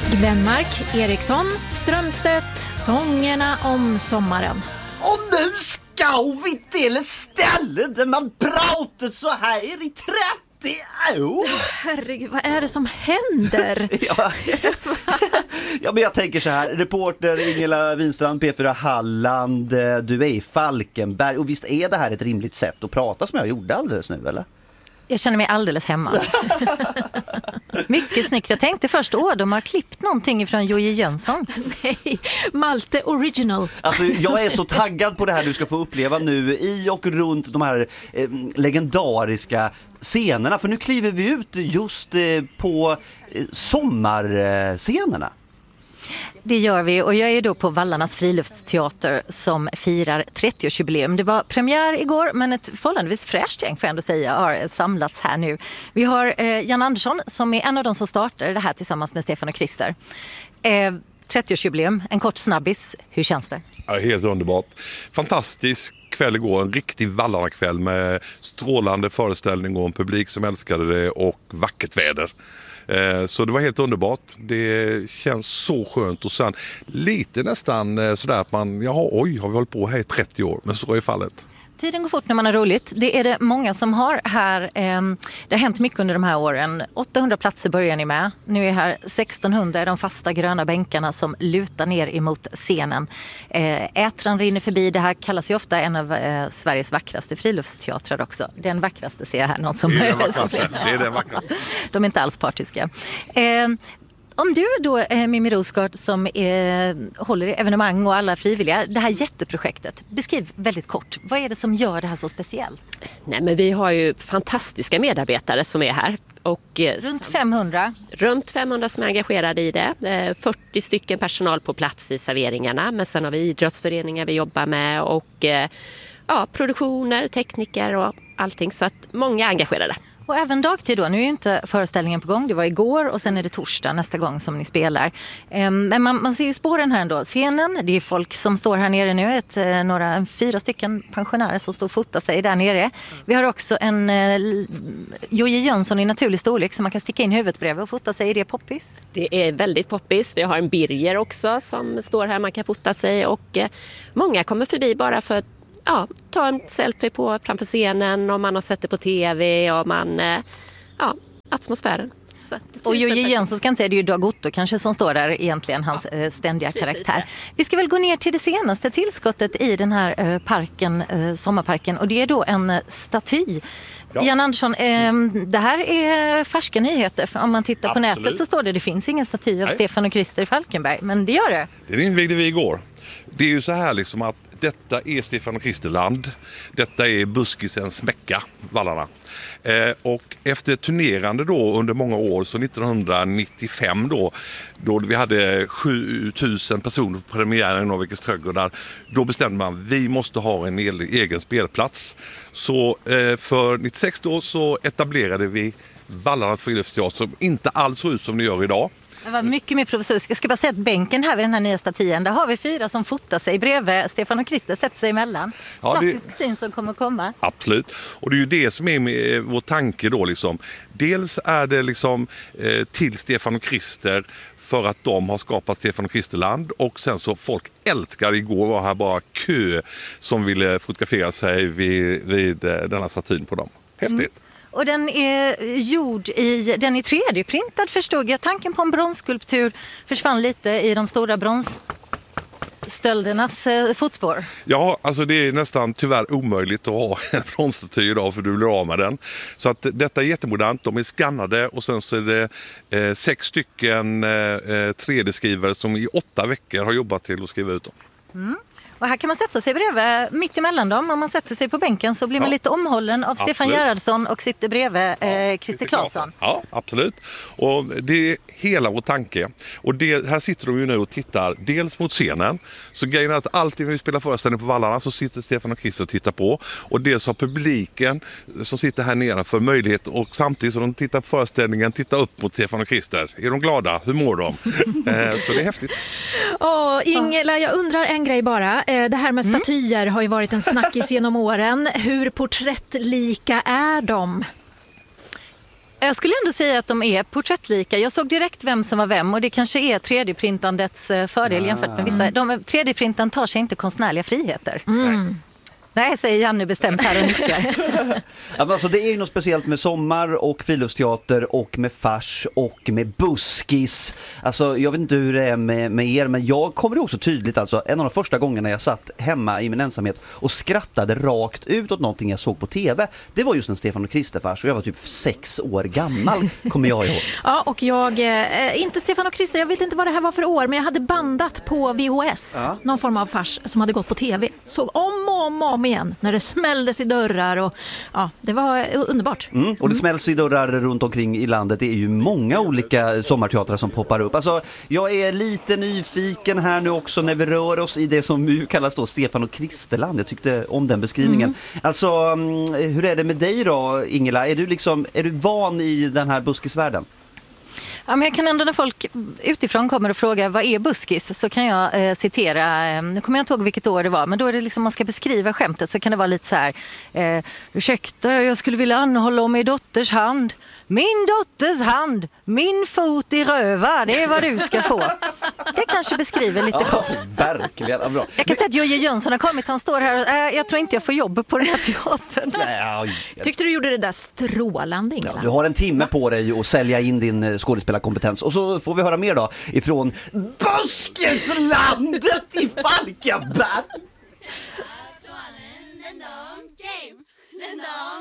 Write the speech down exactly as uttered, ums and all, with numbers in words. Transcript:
Glenmark, Eriksson, Strömstedt, sångerna om sommaren. Och nu ska vi till ett ställe där man pratat så här i trettio år. Herregud, vad är det som händer? ja. ja, men jag tänker så här. Reporter Ingela Winstrand, P fyra Halland. Du är i Falkenberg. Och visst är det här ett rimligt sätt att prata som jag gjorde alldeles nu, eller? Jag känner mig alldeles hemma. Mycket snyggt. Jag tänkte först, åh, de har klippt någonting från Jojje Jönsson. Nej, Malte Original. Alltså, jag är så taggad på det här du ska få uppleva nu i och runt de här eh, legendariska scenerna. För nu kliver vi ut just eh, på eh, sommarscenerna. Det gör vi, och jag är då på Vallarnas friluftsteater som firar trettioårsjubileum. Det var premiär igår, men ett förhållandevis fräscht gäng får jag ändå säga har samlats här nu. Vi har eh, Jan Andersson som är en av de som startar det här tillsammans med Stefan och Christer. Eh, trettioårsjubileum, en kort snabbis. Hur känns det? Ja, helt underbart. Fantastisk kväll igår, en riktig Vallarna-kväll med strålande föreställning och en publik som älskade det och vackert väder. Så det var helt underbart. Det känns så skönt och sen lite nästan sådär att man, jaha, oj, har vi hållit på här i trettio år, men så är fallet. Tiden går fort när man har roligt. Det är det många som har här. Eh, det har hänt mycket under de här åren. åttahundra platser börjar ni med. Nu är här sextonhundra, de fasta gröna bänkarna som lutar ner emot scenen. Eh, Ätran rinner förbi. Det här kallas ju ofta en av eh, Sveriges vackraste friluftsteatrar också. Den vackraste ser jag här. Någon som det är den vackraste. Det är den vackraste. De är inte alls partiska. Eh, Om du då, Mimmi Rosgård, som är, håller i evenemang och alla frivilliga, det här jätteprojektet, beskriv väldigt kort. Vad är det som gör det här så speciellt? Nej, men vi har ju fantastiska medarbetare som är här. Och, runt femhundra? Runt femhundra som är engagerade i det. fyrtio stycken personal på plats i serveringarna. Men sen har vi idrottsföreningar vi jobbar med och ja, produktioner, tekniker och allting. Så att många är engagerade. Och även dagtid då, nu är ju inte föreställningen på gång, det var igår och sen är det torsdag nästa gång som ni spelar. Men man, man ser ju spåren här ändå. Scenen, det är folk som står här nere nu, ett, några, fyra stycken pensionärer som står och fotar sig där nere. Vi har också en uh, Jojje Jönsson i naturlig storlek som man kan sticka in huvudet bredvid och fota sig. Är det poppis? Det är väldigt poppis. Vi har en Birger också som står här, man kan fota sig och uh, många kommer förbi bara för att ja, ta en selfie på framför scenen om man har sett det på tv och man, ja, atmosfären. Så, och Jojje Jönsson ska inte säga, det är ju Dag Otto kanske som står där egentligen, hans ja, ständiga precis, karaktär. Ja. Vi ska väl gå ner till det senaste tillskottet i den här parken, sommarparken, och det är då en staty. Ja. Jan Andersson, eh, det här är färska nyheter. För om man tittar Absolut. på nätet så står det, det finns ingen staty av Nej. Stefan och Christer Falkenberg, men det gör det. Det invigde vi igår. Det är ju så här liksom att detta är Stefan och Christerland. Detta är buskisens Mecka, Vallarna. Eh, och efter turnerande då under många år, så nittonhundranittiofem då, då vi hade sjutusen personer på premiären i Norrvikens trädgårdar, då bestämde man vi måste ha en egen spelplats. Så eh, för nittiosex då så etablerade vi Vallarnas friluftsteater som inte alls så ut som det gör idag. Det var mycket mer provisoriskt. Jag ska bara säga att bänken här vid den här nya statyn, där har vi fyra som fotar sig bredvid Stefan och Christer, sätter sig emellan. Ja, klassisk det... syn som kommer att komma. Absolut. Och det är ju det som är med vår tanke då liksom. Dels är det liksom eh, till Stefan och Christer för att de har skapat Stefan och Christerland, och sen så folk älskar, igår var här bara kö som ville fotografera sig vid, vid denna statyn på dem. Häftigt. Mm. Och den är gjord i, den är tre D-printad förstod jag. Tanken på en bronsskulptur försvann lite i de stora bronsstöldernas eh, fotspår. Ja, alltså det är nästan tyvärr omöjligt att ha en bronsstaty idag för du blir av med den. Så att detta är jättemodernt, de är skannade och sen så är det eh, sex stycken eh, tre D-skrivare som i åtta veckor har jobbat till att skriva ut dem. Mm. Och här kan man sätta sig bredvid, mitt emellan dem. Om man sätter sig på bänken så blir man ja. lite omhållen av absolut. Stefan Gerhardsson och sitter bredvid eh, ja, Christer Claesson. Ja, absolut. Och det är hela vår tanke. Och det, här sitter de ju nu och tittar dels mot scenen. Så grejen är att alltid när vi spelar föreställning på Vallarna så sitter Stefan och Christer och tittar på. Och dels har publiken som sitter här nere för möjlighet, och samtidigt som de tittar på föreställningen, titta upp mot Stefan och Christer. Är de glada? Hur mår de? eh, så det är häftigt. Åh, Ingela, jag undrar en grej bara. Det här med statyer har ju varit en snackis genom åren. Hur porträttlika är de? Jag skulle ändå säga att de är porträttlika. Jag såg direkt vem som var vem och det kanske är tre D-printandets fördel ah. jämfört med vissa. De, tre D-printan tar sig inte konstnärliga friheter. Mm. Nej, säger Janne bestämt här och nickar. Ja, alltså det är ju något speciellt med sommar och friluftsteater och med fars och med buskis. Alltså jag vet inte hur det är med, med er, men jag kommer det också tydligt, alltså en av de första gångerna jag satt hemma i min ensamhet och skrattade rakt ut åt någonting jag såg på tv. Det var just en Stefan och Krister-fars och jag var typ sex år gammal, kommer jag ihåg. Ja, och jag, eh, inte Stefan och Krister, jag vet inte vad det här var för år, men jag hade bandat på V H S, ja. någon form av fars som hade gått på tv. Såg om och om, om igen när det smälldes i dörrar och ja, det var underbart. Mm, och det smälls i dörrar runt omkring i landet. Det är ju många olika sommarteatrar som poppar upp. Alltså, jag är lite nyfiken här nu också när vi rör oss i det som kallas då Stefan och Kristerland. Jag tyckte om den beskrivningen. Mm. Alltså, hur är det med dig då, Ingela? Är du liksom, är du van i den här buskisvärlden? Ja, men jag kan ändå när folk utifrån kommer och frågar vad är buskis, så kan jag eh, citera, eh, nu kommer jag inte ihåg vilket år det var, men då är det liksom man ska beskriva skämtet, så kan det vara lite så här, eh, ursäkta, jag skulle vilja anhålla om min dotters hand. Min dotters hand, min fot i röva, det är vad du ska få. Det kanske beskriver lite ja, verkligen, ja, bra. Jag kan säga att Jojje Jönsson har kommit, han står här och äh, jag tror inte jag får jobb på den här teatern. Nej, jag... Tyckte du gjorde det där strålande, Ingela? Ja, du har en timme på dig att sälja in din skådespelarkompetens och så får vi höra mer då ifrån Buskislandet i Falkenberg.